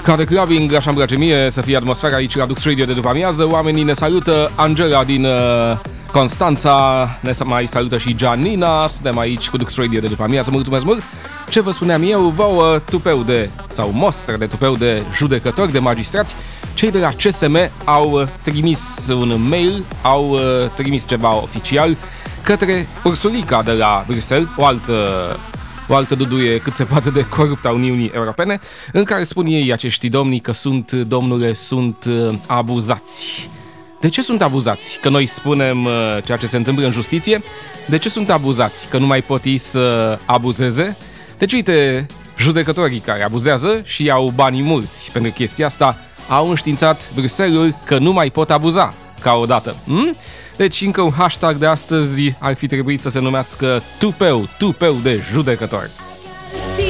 Ca de clubbing, așa-mi place mie să fie atmosfera aici la Dux Radio de după amiază. Oamenii ne salută, Angela din Constanța, ne mai salută și Gianina. Suntem aici cu Dux Radio de după amiază, mulțumesc mult. Ce vă spuneam eu, vouă tupeu sau mostră de tupeu de judecători, de magistrați. Cei de la CSM au trimis un mail, au trimis ceva oficial către Ursulica de la Bruxelles, o altă duduie cât se poate de coruptă a Uniunii Europene, în care spun ei, acești domni, că sunt abuzați. De ce sunt abuzați? Că noi spunem ceea ce se întâmplă în justiție. De ce sunt abuzați? Că nu mai pot ei să abuzeze? Deci, uite, judecătorii care abuzează și iau banii mulți pentru chestia asta au înștiințat Bruxelles că nu mai pot abuza ca odată. Deci, încă un hashtag de astăzi ar fi trebuit să se numească tupeu de judecători.